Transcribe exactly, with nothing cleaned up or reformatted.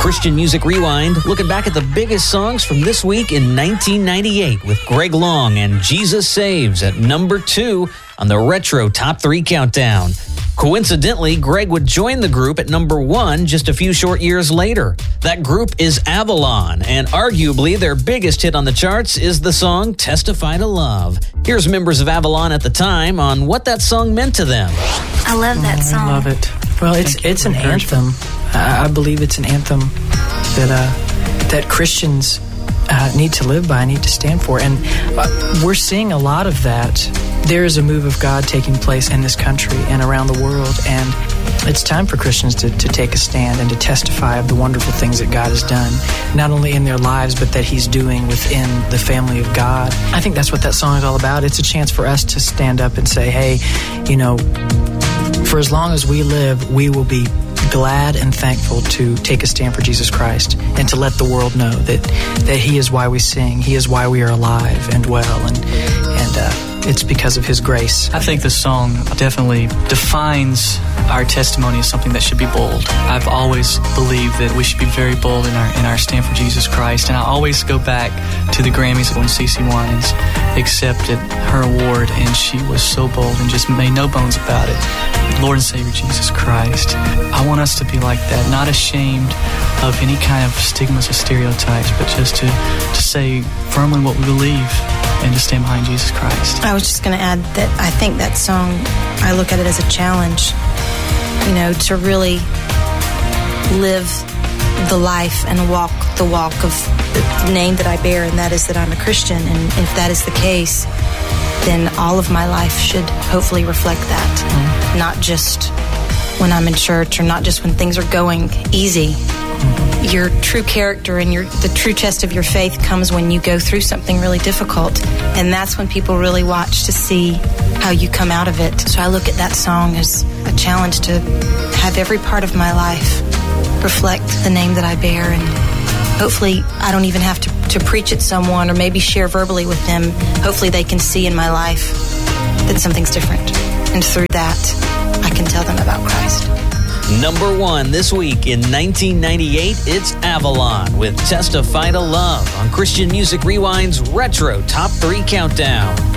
Christian Music Rewind, looking back at the biggest songs from this week in nineteen ninety-eight with Greg Long and Jesus Saves at number two on the Retro Top three Countdown. Coincidentally, Greg would join the group at number one just a few short years later. That group is Avalon, and arguably their biggest hit on the charts is the song Testify to Love. Here's members of Avalon at the time on what that song meant to them. I love that song. I love it. Well, it's it's an anthem. I, I believe it's an anthem that uh, that Christians uh, need to live by, need to stand for. And uh, we're seeing a lot of that. There is a move of God taking place in this country and around the world, and it's time for Christians to, to take a stand and to testify of the wonderful things that God has done, not only in their lives, but that He's doing within the family of God. I think that's what that song is all about. It's a chance for us to stand up and say, hey, you know, for as long as we live, we will be glad and thankful to take a stand for Jesus Christ and to let the world know that, that He is why we sing, He is why we are alive and well, and, and uh, it's because of His grace. I think the song definitely defines our testimony as something that should be bold. I've always believed that we should be very bold in our in our stand for Jesus Christ, and I always go back to the Grammys when CeCe Winans accepted her award, and she was so bold and just made no bones about it. Lord and Savior Jesus Christ. I want us to be like that, not ashamed of any kind of stigmas or stereotypes, but just to, to say firmly what we believe and to stand behind Jesus Christ. I was just going to add that I think that song, I look at it as a challenge, you know, to really live the life and walk the walk of the name that I bear, and that is that I'm a Christian. And if that is the case, then all of my life should hopefully reflect that. Mm-hmm. Not just when I'm in church or not just when things are going easy. Mm-hmm. Your true character and your the true test of your faith comes when you go through something really difficult. And that's when people really watch to see how you come out of it. So I look at that song as a challenge to have every part of my life reflect the name that I bear, and hopefully I don't even have to, to preach at someone or maybe share verbally with them. Hopefully they can see in my life that something's different. And through that, I can tell them about Christ. Number one this week in nineteen ninety-eight, it's Avalon with Testify to Love on Christian Music Rewind's Retro Top three Countdown.